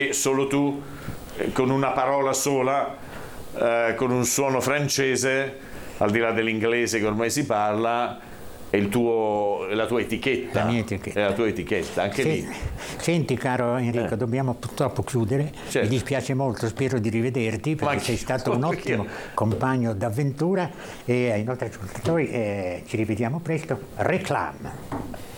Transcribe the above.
E solo tu, con una parola sola, con un suono francese, al di là dell'inglese che ormai si parla, è la tua etichetta. La mia etichetta. È la tua etichetta, anche lì. Senti caro Enrico, dobbiamo purtroppo chiudere. Certo. Mi dispiace molto, spero di rivederti perché sei stato un ottimo compagno d'avventura e ai nostri ascoltatori ci rivediamo presto. Reclame.